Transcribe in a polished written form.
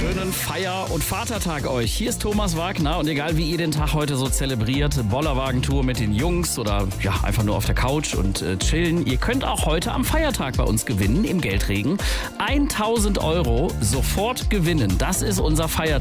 Schönen Feier- und Vatertag euch. Hier ist Thomas Wagner und egal wie ihr den Tag heute so zelebriert, Bollerwagentour mit den Jungs oder ja einfach nur auf der Couch und chillen, ihr könnt auch heute am Feiertag bei uns gewinnen im Geldregen. 1.000 € sofort gewinnen, das ist unser Feiertag.